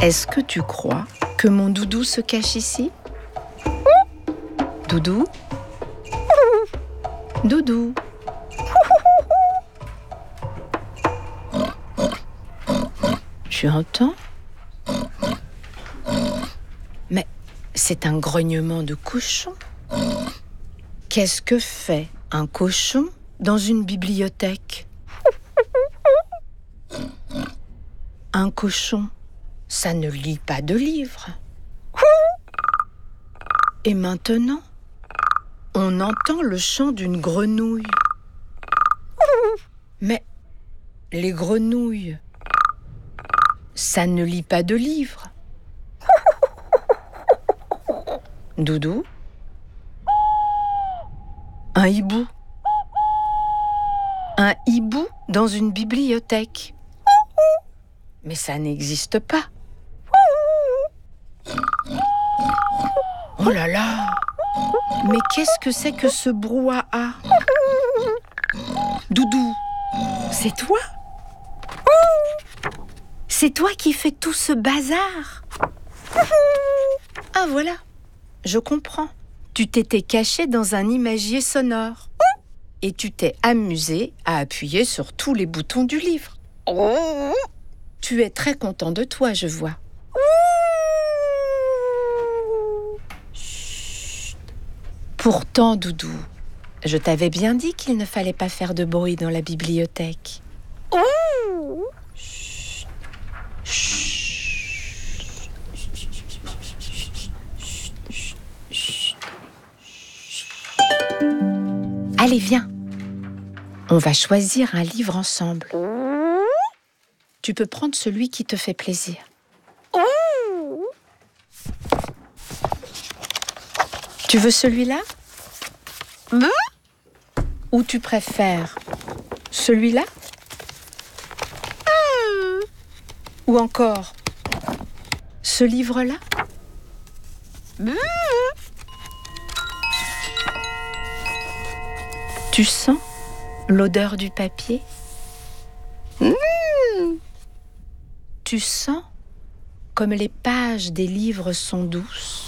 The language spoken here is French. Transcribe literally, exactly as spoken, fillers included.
Est-ce que tu crois que mon doudou se cache ici? Doudou? Doudou? Tu entends? Mais c'est un grognement de cochon. Qu'est-ce que fait un cochon dans une bibliothèque? Un cochon, ça ne lit pas de livres. Et maintenant, on entend le chant d'une grenouille. Mais les grenouilles, ça ne lit pas de livres. Doudou? Un hibou. Un hibou dans une bibliothèque. Mais ça n'existe pas. Oh là là! Mais qu'est-ce que c'est que ce brouhaha? Doudou, c'est toi? C'est toi qui fais tout ce bazar? Ah voilà, je comprends. Tu t'étais caché dans un imagier sonore. Et tu t'es amusé à appuyer sur tous les boutons du livre. Tu es très content de toi, je vois. Chut. Pourtant, Doudou, je t'avais bien dit qu'il ne fallait pas faire de bruit dans la bibliothèque. Chut. Chut. Allez, viens. On va choisir un livre ensemble. Tu peux prendre celui qui te fait plaisir. Tu veux celui-là? Ou tu préfères celui-là? Ou encore ce livre-là? Tu sens l'odeur du papier? Tu sens comme les pages des livres sont douces?